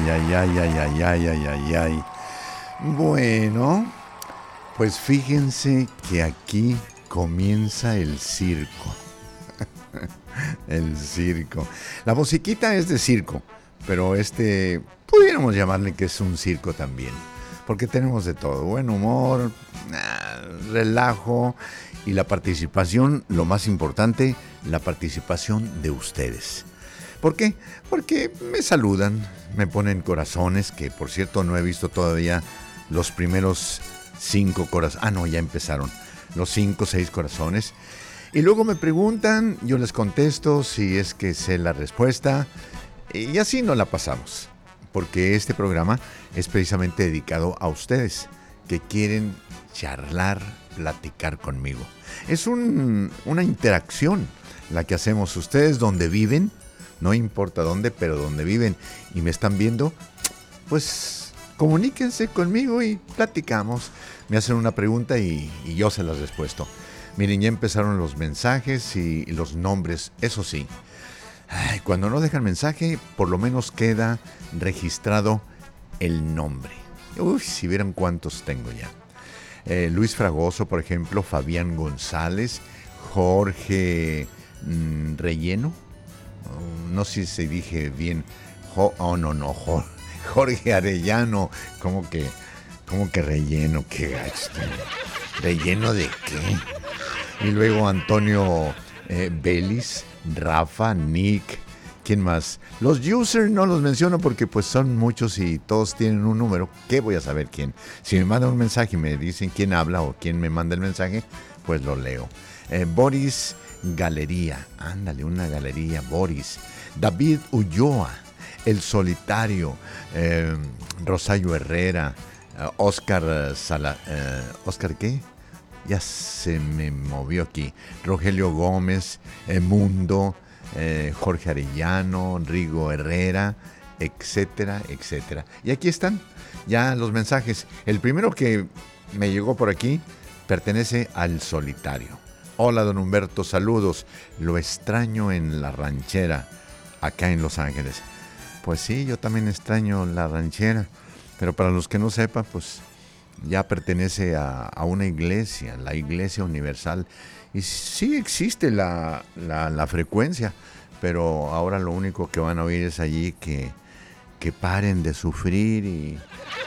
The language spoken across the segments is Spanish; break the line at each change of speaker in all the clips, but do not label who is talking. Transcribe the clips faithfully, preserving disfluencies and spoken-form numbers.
ay, ay, ay, ay, ay, ay, ay, ay, ay. Bueno, pues fíjense que aquí comienza el circo. El circo. La musiquita es de circo, pero este, pudiéramos llamarle que es un circo también. Porque tenemos de todo, buen humor, relajo y la participación, lo más importante, la participación de ustedes. ¿Por qué? Porque me saludan, me ponen corazones, que por cierto no he visto todavía los primeros cinco corazones. Ah, no, ya empezaron. Los cinco, seis corazones. Y luego me preguntan, yo les contesto si es que sé la respuesta. Y así nos la pasamos. Porque este programa es precisamente dedicado a ustedes, que quieren charlar, platicar conmigo. Es un, una interacción la que hacemos ustedes donde viven. No importa dónde, pero donde viven y me están viendo, pues comuníquense conmigo y platicamos. Me hacen una pregunta y, y yo se las respuesto. Miren, ya empezaron los mensajes y, y los nombres, eso sí. Ay, cuando no dejan mensaje, por lo menos queda registrado el nombre. Uy, si vieran cuántos tengo ya. Eh, Luis Fragoso, por ejemplo, Fabián González, Jorge mmm, Relleno. No sé si dije bien. Jo, oh, no, no. Jo, Jorge Arellano. ¿Cómo que, cómo que relleno? ¿Qué gasto? ¿Relleno de qué? Y luego Antonio eh, Belis, Rafa, Nick. ¿Quién más? Los users no los menciono porque pues son muchos y todos tienen un número. ¿Qué voy a saber quién? Si me mandan un mensaje y me dicen quién habla o quién me manda el mensaje, pues lo leo. Eh, Boris Galería, ándale, una galería, Boris. David Ulloa, El Solitario, eh, Rosario Herrera, eh, Oscar Sala, eh, ¿Oscar qué? Ya se me movió aquí. Rogelio Gómez, eh, Mundo, eh, Jorge Arellano, Rigo Herrera, etcétera, etcétera. Y aquí están ya los mensajes. El primero que me llegó por aquí pertenece al Solitario. Hola, don Humberto, saludos. Lo extraño en la ranchera, acá en Los Ángeles. Pues sí, yo también extraño la ranchera, pero para los que no sepan, pues ya pertenece a, a una iglesia, la Iglesia Universal. Y sí existe la, la, la frecuencia, pero ahora lo único que van a oír es allí que, que paren de sufrir y,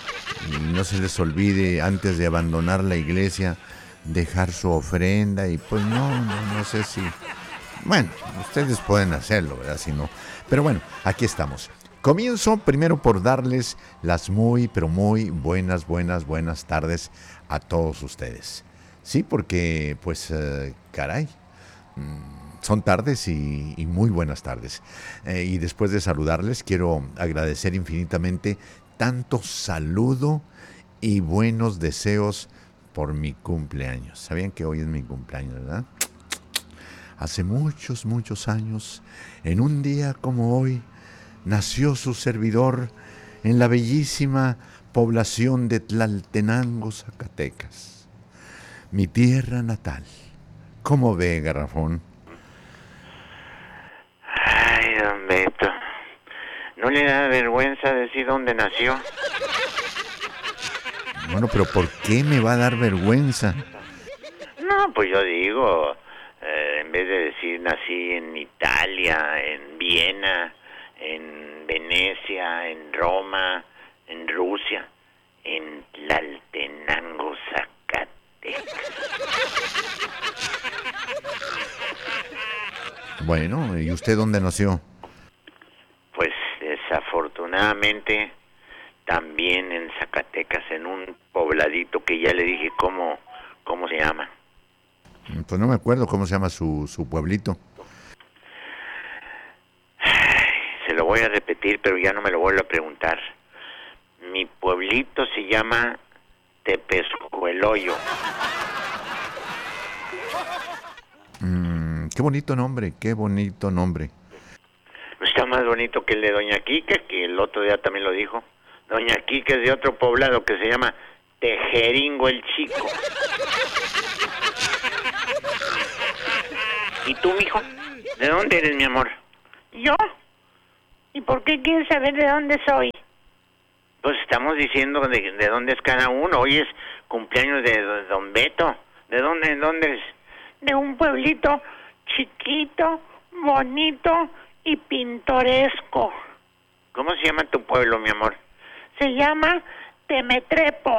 y no se les olvide antes de abandonar la iglesia dejar su ofrenda y pues no, no, no sé si... Bueno, ustedes pueden hacerlo, ¿verdad? Si no. Pero bueno, aquí estamos. Comienzo primero por darles las muy, pero muy buenas, buenas, buenas tardes a todos ustedes. Sí, porque pues, eh, caray, son tardes y, y muy buenas tardes. Eh, y después de saludarles, quiero agradecer infinitamente tanto saludo y buenos deseos por mi cumpleaños. ¿Sabían que hoy es mi cumpleaños, verdad? Hace muchos, muchos años, en un día como hoy, nació su servidor en la bellísima población de Tlaltenango, Zacatecas, mi tierra natal. ¿Cómo ve, Garrafón?
Ay, don Beto, ¿no le da vergüenza decir dónde nació?
Bueno, pero ¿por qué me va a dar vergüenza?
No, pues yo digo, eh, en vez de decir nací en Italia, en Viena, en Venecia, en Roma, en Rusia, en Tlaltenango, Zacatecas.
Bueno, ¿y usted dónde nació?
Pues desafortunadamente también en Zacatecas, en un pobladito que ya le dije cómo, cómo se llama.
Pues no me acuerdo cómo se llama su, su pueblito.
Se lo voy a repetir, pero ya no me lo vuelvo a preguntar. Mi pueblito se llama Tepezcuelhoyo.
Mm, qué bonito nombre, qué bonito nombre.
Está más bonito que el de Doña Quique, que el otro día también lo dijo. Doña Quique es de otro poblado que se llama Tejeringo el Chico. ¿Y tú, mijo? ¿De dónde eres, mi amor?
¿Yo? ¿Y por qué quieres saber de dónde soy?
Pues estamos diciendo de, de dónde es cada uno. Hoy es cumpleaños de do- Don Beto. ¿De dónde, de dónde es?
De un pueblito chiquito, bonito y pintoresco.
¿Cómo se llama tu pueblo, mi amor?
Se llama Temetrepo.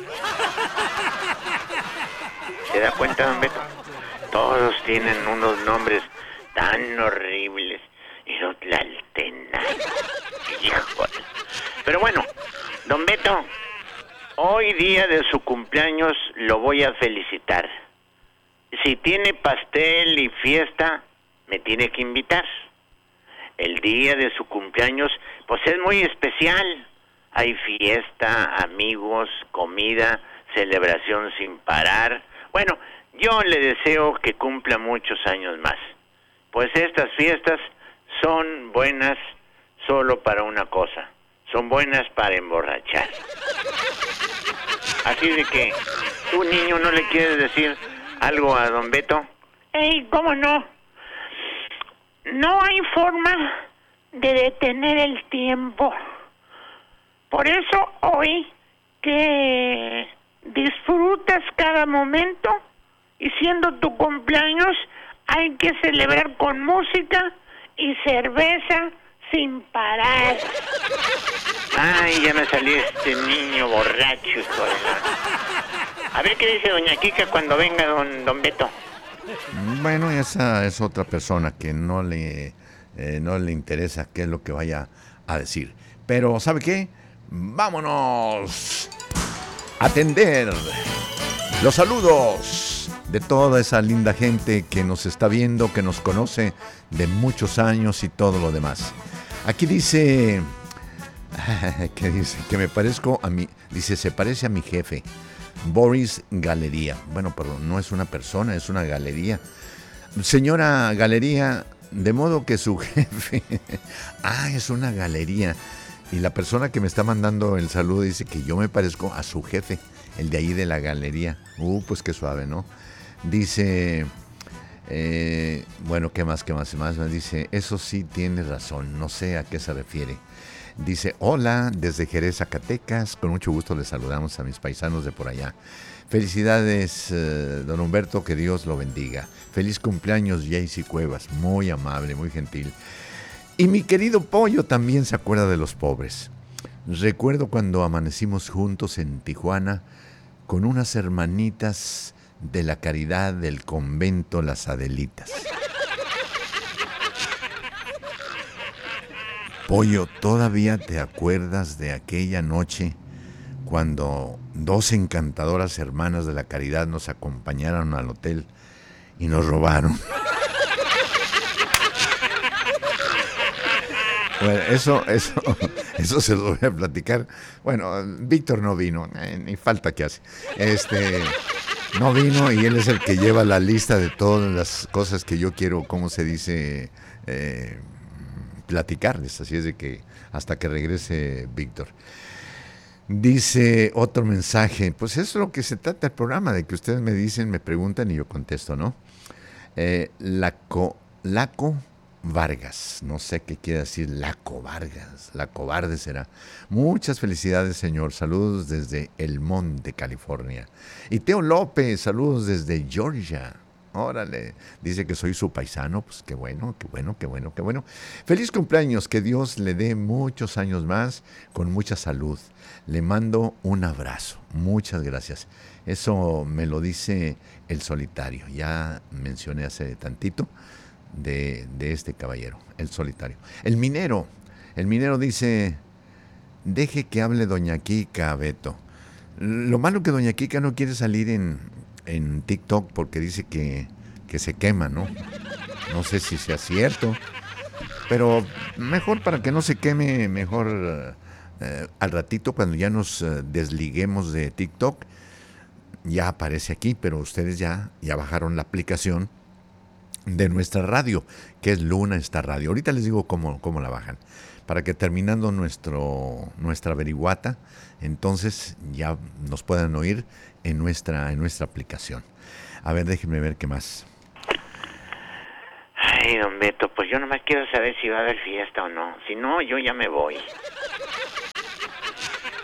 ¿Se da cuenta, Don Beto? Todos tienen unos nombres tan horribles. Irotlaltena. Híjole. Pero bueno, Don Beto, hoy día de su cumpleaños lo voy a felicitar. Si tiene pastel y fiesta, me tiene que invitar. El día de su cumpleaños, pues es muy especial. Hay fiesta, amigos, comida, celebración sin parar. Bueno, yo le deseo que cumpla muchos años más. Pues estas fiestas son buenas solo para una cosa. Son buenas para emborrachar. Así de que, ¿tú, niño, no le quieres decir algo a Don Beto?
¡Ey, cómo no! No hay forma de detener el tiempo. Por eso hoy que disfrutas cada momento y siendo tu cumpleaños hay que celebrar con música y cerveza sin parar.
Ay, ya me salió este niño borracho, hijo de la... A ver qué dice doña Kika cuando venga don, don Beto.
Bueno, esa es otra persona que no le, eh, no le interesa qué es lo que vaya a decir. Pero, ¿sabe qué? Vámonos a atender los saludos de toda esa linda gente que nos está viendo, que nos conoce de muchos años y todo lo demás. Aquí dice, que dice que me parezco a mi, dice, se parece a mi jefe, Boris Galería. Bueno, pero no es una persona, es una galería. Señora Galería, de modo que su jefe, ah, es una galería. Y la persona que me está mandando el saludo dice que yo me parezco a su jefe, el de ahí de la galería. Uh, pues qué suave, ¿no? Dice, eh, bueno, ¿qué más, qué más, qué más? Dice, eso sí tiene razón, no sé a qué se refiere. Dice, hola, desde Jerez, Zacatecas, con mucho gusto les saludamos a mis paisanos de por allá. Felicidades, eh, don Humberto, que Dios lo bendiga. Feliz cumpleaños, Jaycee Cuevas, muy amable, muy gentil. Y mi querido Pollo también se acuerda de los pobres. Recuerdo cuando amanecimos juntos en Tijuana con unas hermanitas de la caridad del convento Las Adelitas. Pollo, ¿todavía te acuerdas de aquella noche cuando dos encantadoras hermanas de la caridad nos acompañaron al hotel y nos robaron? Bueno, eso, eso, eso se lo voy a platicar. Bueno, Víctor no vino, eh, ni falta que hace. Este, no vino y él es el que lleva la lista de todas las cosas que yo quiero, ¿cómo se dice? Eh, platicarles. Así es de que hasta que regrese Víctor. Dice otro mensaje, pues eso es lo que se trata el programa, de que ustedes me dicen, me preguntan y yo contesto, ¿no? Eh, Laco, Laco Vargas, no sé qué quiere decir Laco Vargas, la cobarde será. Muchas felicidades, señor, saludos desde El Monte, California. Y Teo López, saludos desde Georgia. Órale, dice que soy su paisano, pues qué bueno, qué bueno, qué bueno, qué bueno. Feliz cumpleaños, que Dios le dé muchos años más, con mucha salud. Le mando un abrazo, muchas gracias. Eso me lo dice el solitario, ya mencioné hace tantito de, de este caballero, el solitario. El minero, el minero dice, deje que hable doña Kika, Beto. Lo malo que doña Kika no quiere salir en, en TikTok porque dice que, que se quema, ¿no? No sé si sea cierto, pero mejor para que no se queme, mejor eh, al ratito cuando ya nos eh, desliguemos de TikTok, ya aparece aquí, pero ustedes ya, ya bajaron la aplicación de nuestra radio, que es Luna Star Radio. Ahorita les digo cómo, cómo la bajan, para que terminando nuestro, nuestra averiguata, entonces ya nos puedan oír en nuestra, en nuestra aplicación. A ver, déjenme ver qué más.
Ay, don Beto, pues yo nomás quiero saber si va a haber fiesta o no. Si no, yo ya me voy.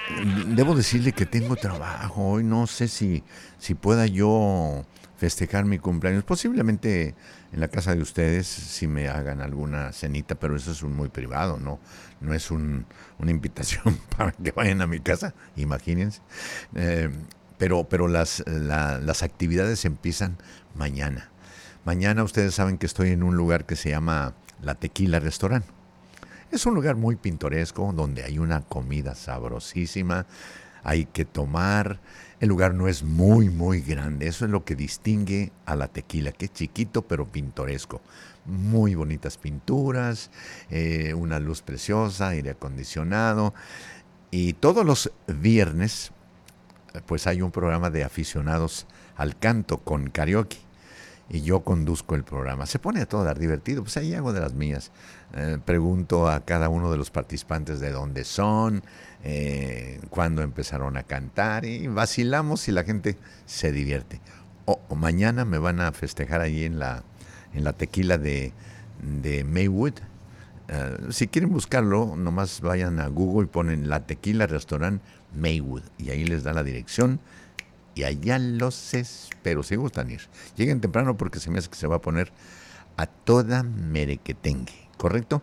debo decirle que tengo trabajo. Hoy no sé si, si pueda yo festejar mi cumpleaños. Posiblemente en la casa de ustedes si me hagan alguna cenita, pero eso es un muy privado, ¿no? No es un, una invitación para que vayan a mi casa, imagínense. Eh, pero pero las, la, las actividades empiezan mañana. Mañana ustedes saben que estoy en un lugar que se llama La Tequila Restaurant. Es un lugar muy pintoresco donde hay una comida sabrosísima, hay que tomar. El lugar no es muy, muy grande. Eso es lo que distingue a La Tequila, que es chiquito pero pintoresco. Muy bonitas pinturas, eh, una luz preciosa, aire acondicionado. Y todos los viernes, pues hay un programa de aficionados al canto con karaoke. Y yo conduzco el programa. Se pone a todo dar divertido, pues ahí hago de las mías. Eh, pregunto a cada uno de los participantes de dónde son, eh, cuándo empezaron a cantar y vacilamos y la gente se divierte. O, o mañana me van a festejar ahí en la, en la tequila de, de Maywood. Uh, si quieren buscarlo, nomás vayan a Google y ponen La Tequila Restaurant Maywood y ahí les da la dirección. Y allá los espero, si gustan ir. Lleguen temprano porque se me hace que se va a poner a toda merequetengue, ¿correcto?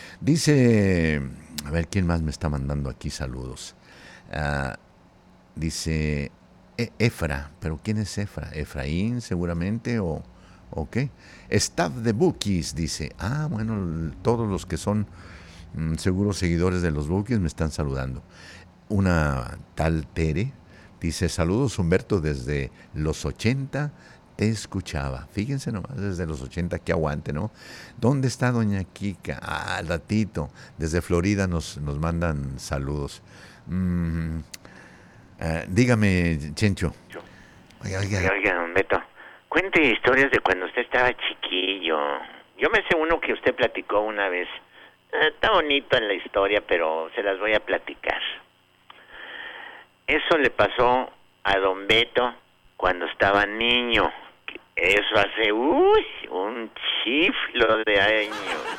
Dice, a ver, ¿quién más me está mandando aquí saludos? Uh, dice, e- Efra, ¿pero quién es Efra? ¿Efraín seguramente o, o qué? Staff de Bookies, dice, ah, bueno, todos los que son mm, seguros seguidores de los Bookies me están saludando. Una tal Tere, dice, saludos Humberto, desde los ochenta te escuchaba. Fíjense nomás, desde los ochenta, que aguante, ¿no? ¿Dónde está doña Kika? Ah, al ratito. Desde Florida nos, nos mandan saludos. Mm, uh, dígame, Chencho.
Oiga, oiga. Oiga, don Beto, cuente historias de cuando usted estaba chiquillo. Yo me sé uno que usted platicó una vez. Eh, está bonito en la historia, pero se las voy a platicar. Eso le pasó a don Beto cuando estaba niño. Eso hace, uy, un chiflo de años.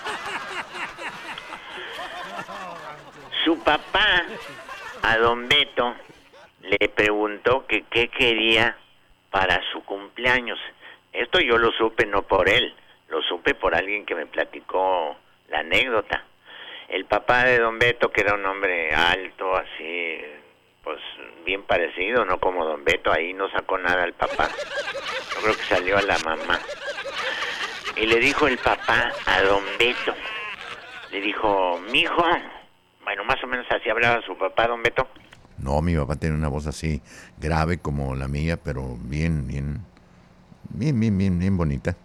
Su papá, a don Beto, le preguntó que qué quería para su cumpleaños. Esto yo lo supe no por él, lo supe por alguien que me platicó la anécdota. El papá de don Beto, que era un hombre alto, así, pues bien parecido, no como don Beto, ahí no sacó nada el papá. Yo creo que salió a la mamá. Y le dijo el papá a don Beto, le dijo, mijo, bueno, más o menos así hablaba su papá, don Beto.
No, mi papá tiene una voz así grave como la mía, pero bien, bien, bien, bien, bien, bien bonita.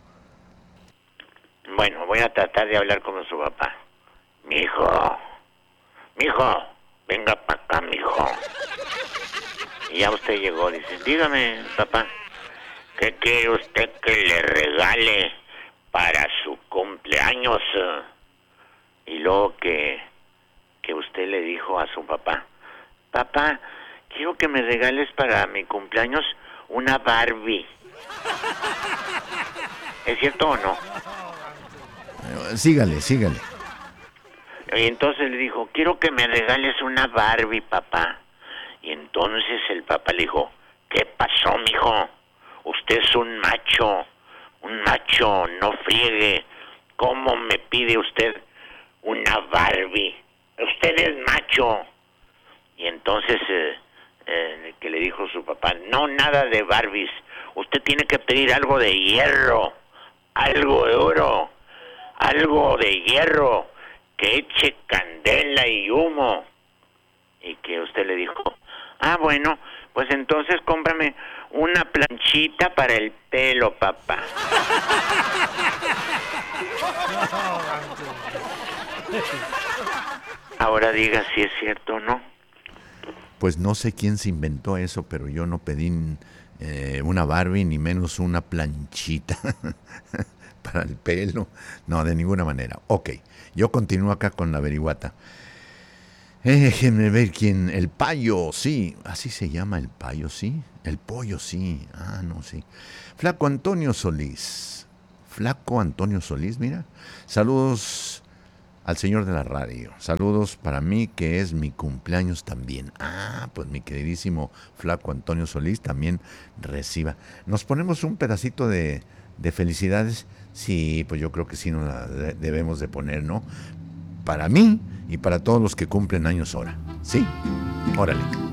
Bueno, voy a tratar de hablar como su papá. Mijo, mijo, venga para acá, mijo. Y ya usted llegó, dice, dígame, papá, ¿qué quiere usted que le regale para su cumpleaños? Y luego que, que usted le dijo a su papá, papá, quiero que me regales para mi cumpleaños una Barbie. ¿Es cierto o no?
Sígale, sígale.
Y entonces le dijo, quiero que me regales una Barbie, papá. Y entonces el papá le dijo, ¿qué pasó, mijo? Usted es un macho, un macho, no friegue. ¿Cómo me pide usted una Barbie? Usted es macho. Y entonces, eh, eh, que le dijo su papá, no, nada de Barbies. Usted tiene que pedir algo de hierro, algo de oro, algo de hierro, que eche candela y humo. Y que usted le dijo, ah, bueno, pues entonces cómprame una planchita para el pelo, papá. Ahora diga si es cierto o no.
Pues no sé quién se inventó eso, pero yo no pedí eh, una Barbie, ni menos una planchita para el pelo. No, de ninguna manera. Ok, yo continúo acá con la averiguata. Eh, déjenme ver quién. El payo, sí. Así se llama el payo, sí. El pollo, sí. Ah, no, sí. Flaco Antonio Solís. Flaco Antonio Solís, mira. Saludos al señor de la radio. Saludos para mí, que es mi cumpleaños también. Ah, pues mi queridísimo flaco Antonio Solís también reciba. ¿Nos ponemos un pedacito de, de felicidades? Sí, pues yo creo que sí nos la de- debemos de poner, ¿no? Para mí y para todos los que cumplen años ahora. ¿Sí? Órale.